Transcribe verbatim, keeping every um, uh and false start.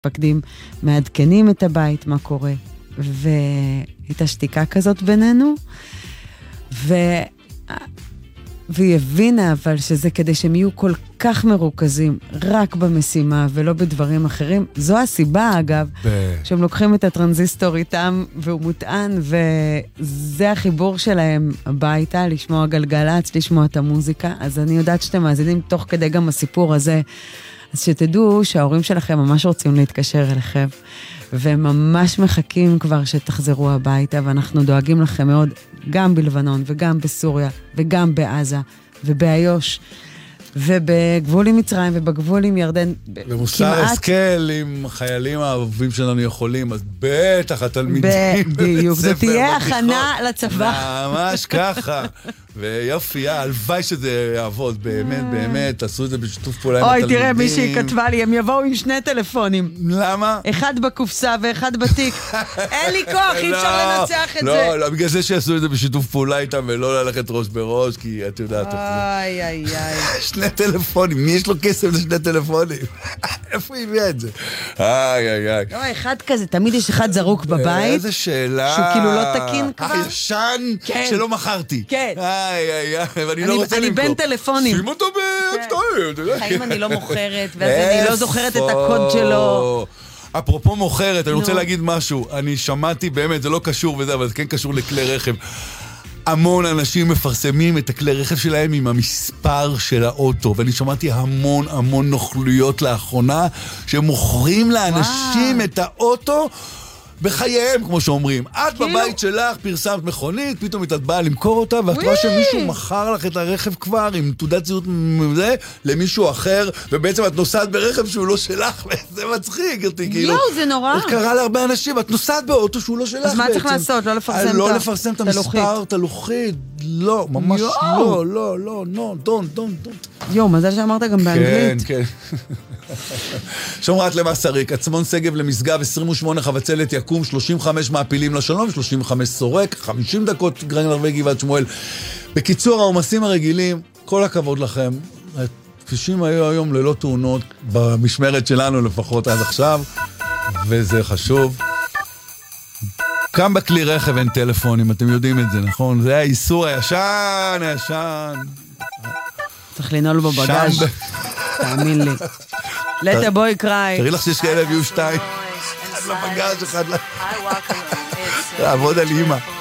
פקדים מעדכנים את הבית, מה קורה, והייתה שתיקה כזאת בינינו, ו... והיא הבינה אבל שזה כדי שהם יהיו כל כך מרוכזים רק במשימה ולא בדברים אחרים. זו הסיבה אגב, ב... שהם לוקחים את הטרנזיסטור איתם והוא מוטען, וזה החיבור שלהם הביתה, לשמוע גלגלץ, לשמוע את המוזיקה. אז אני יודעת שאתם מאזינים תוך כדי גם הסיפור הזה, אז שתדעו שההורים שלכם ממש רוצים להתקשר אליכם, והם ממש מחכים כבר שתחזרו הביתה, ואנחנו דואגים לכם מאוד, גם בלבנון, וגם בסוריה, וגם בעזה, ובאיו"ש, ובגבול עם מצרים, ובגבול עם ירדן. ומוסר השכל עם חיילים האהובים שלנו יכולים, אז בטח התלמידים. בדיוק, זה תהיה הכנה לצבא. ממש ככה. ויופי, הלוואי שזה יעבוד, באמת, באמת, תעשו את זה בשיתוף פעולה עם התלמידים. אוי, תראה, מישהי כתבה לי, הם יבואו עם שני טלפונים. למה? אחד בקופסה ואחד בתיק. אין לי כוח, אי אפשר לנצח את זה. לא, לא, בגלל זה שיעשו את זה בשיתוף פעולה איתם, ולא ללכת ראש בראש, כי את יודעת. איי, איי, איי. שני טלפונים, מי יש לו כסף לשני טלפונים? איפה היא הביאה את זה? איי, איי, איי. לא, אחד כזה, תמיד יש אחד זרוק בבית. איזה שאלה. שהוא כאילו לא תקין כבר. הישן שלא מכרתי. כן. איי, איי, איי, ואני לא רוצה למכור. אני בין טלפונים. שים אותו בהפתעה. חיים אני לא מוכרת, ואז אני לא זוכרת את הקוד שלו. אפרופו מוכרת, אני רוצה להגיד משהו. אני שמעתי, באמת, זה לא קשור וזה, אבל זה כן קשור לכלי רכב. המון אנשים מפרסמים את הכלי רכב שלהם עם המספר של האוטו, ואני שמעתי המון המון נוכלויות לאחרונה, שמוכרים לאנשים את האוטו בחייהם, כמו שאומרים. את בבית שלך פרסמת מכונית, פתאום את באה למכור אותה, ואת רואה שמישהו מכר לך את הרכב כבר עם תעודת זהות מזה למישהו אחר, ובעצם את נוסעת ברכב שהוא לא שלך, וזה מצחיק, כאילו. לא, זה נורא. זה קרה להרבה אנשים, את נוסעת באוטו שהוא לא שלך בעצם. אז מה צריך לעשות? לא לפרסם את הלוחית? לא לפרסם את המספר, את הלוחית. לא, ממש לא, לא, לא, לא, דון, דון, דון. יו, מזל שאמרת גם באנגלית. כן, כן. שומרת למסריק, עצמון סגב למשגב, עשרים ושמונה חבצלת יקום, שלושים וחמש מעפילים לשלום, שלושים וחמש סורק, חמישים דקות גרעין ערבי גבעת שמואל. בקיצור, העומסים הרגילים, כל הכבוד לכם. הכבישים היו היום ללא תאונות, במשמרת שלנו לפחות עד עכשיו, וזה חשוב. גם בכלי רכב אין טלפונים, אתם יודעים את זה, נכון? זה האיסור הישן, הישן. צריך לנעול בבגז', תאמין לי. let a boy cry. תראי לך שיש כאלה ויהיו שתיים. אחד לבגז' אחד לעבוד על אימא.